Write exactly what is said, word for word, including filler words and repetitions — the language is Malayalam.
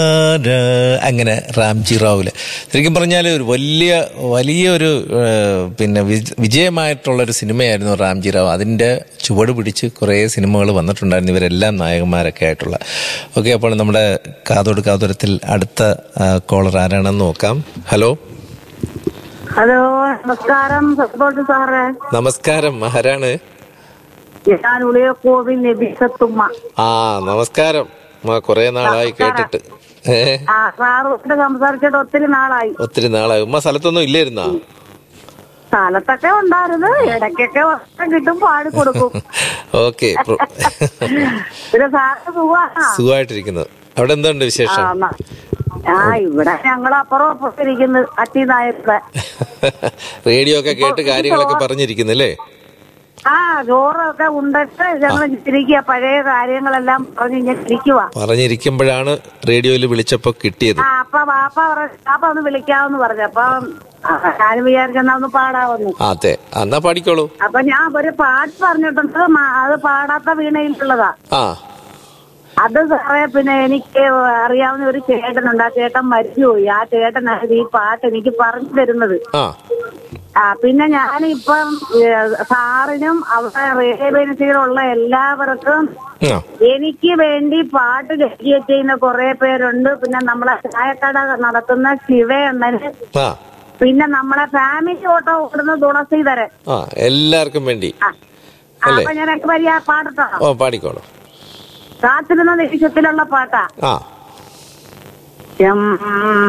അങ്ങനെ റാംജി റാവുല് ശരിക്കും പറഞ്ഞാൽ ഒരു വലിയ വലിയൊരു പിന്നെ വിജയമായിട്ടുള്ളൊരു സിനിമയായിരുന്നു റാംജി റാവു. അതിൻ്റെ ചുവട് പിടിച്ച് കുറേ സിനിമകൾ വന്നിട്ടുണ്ടായിരുന്നു, ഇവരെല്ലാം നായകന്മാരൊക്കെ ആയിട്ടുള്ള. ഓക്കെ, അപ്പോൾ നമ്മുടെ കാതോട് കാതോരത്തിൽ അടുത്ത കോളർ ആരാണെന്ന് നോക്കാം. ഹലോ ഹലോ, നമസ്കാരം സാറേ. നമസ്കാരം, ആരാണ്? ഞാൻ ഉളിയക്കോവിൽ നബിസത്തുമ്മ. ആ നമസ്കാരം, കൊറേ നാളായി കേട്ടിട്ട്. സാറോട് സംസാരിച്ചിട്ട് ഒത്തിരി നാളായി. ഒത്തിരി നാളായി. ഉമ്മ സ്ഥലത്തൊന്നും ഇല്ലായിരുന്നാ? സ്ഥലത്തൊക്കെ ഉണ്ടായിരുന്നു, ഇടയ്ക്കൊക്കെ കിട്ടും, പാടി കൊടുക്കും. ഓക്കെ. പിന്നെ സാറിന് സുഖമാണോ? സുഖമായിട്ടിരിക്കുന്നത്. അവിടെ എന്തുണ്ട് വിശേഷം? ആ ഇവിടെ ഞങ്ങൾ അപ്പുറം അപ്പുറം ഇരിക്കുന്നു, അറ്റി നായരുടെ. റേഡിയോ ഒക്കെ കേട്ട് കാര്യങ്ങളൊക്കെ പറഞ്ഞിരിക്കുന്നല്ലേ? ആ ചോറൊക്കെ ഉണ്ടിട്ട് ഞങ്ങൾ ഇരിക്കുക, പഴയ കാര്യങ്ങളെല്ലാം പറഞ്ഞ് ഇങ്ങനെ ഇരിക്കുക. പറഞ്ഞിരിക്കുമ്പോഴാണ് റേഡിയോയിൽ വിളിച്ചപ്പോ കിട്ടിയത്. ആ അപ്പൊ വാപ്പ വാപ്പ ഒന്ന് വിളിക്കാവെന്ന് പറഞ്ഞു. അപ്പൊ ഞാൻ വിചാരിച്ചെന്നാ ഒന്ന് പാടാവുന്നു. അതെ, എന്നാ പാടിക്കോളൂ. അപ്പൊ ഞാൻ ഒരു പാട്ട് പറഞ്ഞിട്ടുണ്ട്, അത് പാടാത്ത വീണയിലുള്ളതാ. ആ അത് സാറേ, പിന്നെ എനിക്ക് അറിയാവുന്ന ഒരു ചേട്ടനുണ്ട്, ആ ചേട്ടൻ മരിച്ചുപോയി. ആ ചേട്ടനാണ് ഈ പാട്ട് എനിക്ക് പറഞ്ഞു തരുന്നത്. ആ പിന്നെ ഞാനിപ്പം സാറിനും അവിടെ റേഡിയോയിലുള്ള എല്ലാവർക്കും എനിക്ക് വേണ്ടി പാട്ട് ഡെഡിക്കേറ്റ് ചെയ്യുന്ന കുറെ പേരുണ്ട്. പിന്നെ നമ്മളെ ചായക്കട നടത്തുന്ന ശിവയണ്ണന്, പിന്നെ നമ്മളെ ഫാമിലി ഓട്ടോ ഓടുന്ന തുളസീധരൻ, എല്ലാവർക്കും വേണ്ടി. അപ്പൊ ഞാനൊക്കെ വലിയ പാടട്ടോ. ഓ പാടിക്കോളൂ. കാത്തിരുന്ന നിമിഷത്തിലുള്ള പാട്ടാ.